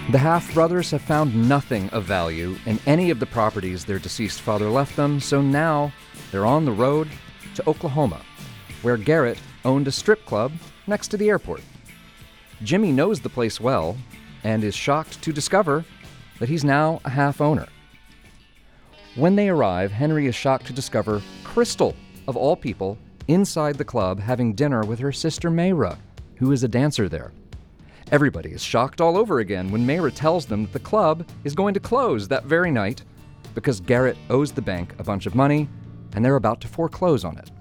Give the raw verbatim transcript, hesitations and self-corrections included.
The half-brothers have found nothing of value in any of the properties their deceased father left them, so now they're on the road to Oklahoma, where Garrett owned a strip club next to the airport. Jimmy knows the place well and is shocked to discover that he's now a half-owner. When they arrive, Henry is shocked to discover Crystal, of all people, inside the club having dinner with her sister Mayra, who is a dancer there. Everybody is shocked all over again when Mayra tells them that the club is going to close that very night because Garrett owes the bank a bunch of money and they're about to foreclose on it.